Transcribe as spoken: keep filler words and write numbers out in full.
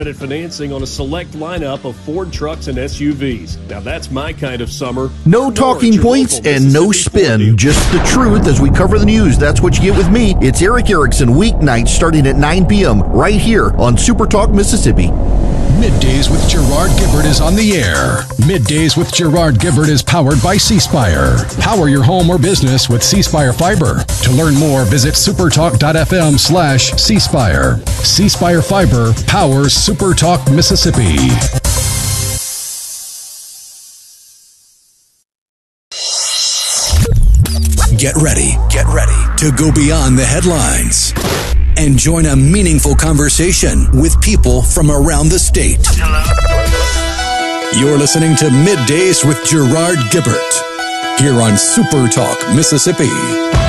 Financing on a select lineup of Ford trucks and S U Vs. Now that's my kind of summer. No talking points and no spin, just the truth as we cover the news. That's what you get with me. It's Erick Erickson, weeknights starting at nine p.m. right here on Super Talk Mississippi. Middays with Gerard Gibbert is on the air. Middays with Gerard Gibbert is powered by C Spire. Power your home or business with C Spire Fiber. To learn more, visit supertalk.fm slash C Spire. C Spire Fiber powers Super Talk Mississippi. Get ready, get ready to go beyond the headlines and join a meaningful conversation with people from around the state. Hello. You're listening to Middays with Gerard Gibbert here on Super Talk Mississippi.